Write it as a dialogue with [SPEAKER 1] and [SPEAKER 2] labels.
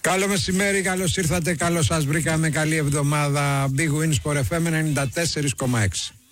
[SPEAKER 1] Καλό μεσημέρι, καλώς ήρθατε, καλώς σας βρήκαμε, καλή εβδομάδα. Big Win Sport FM 94,6.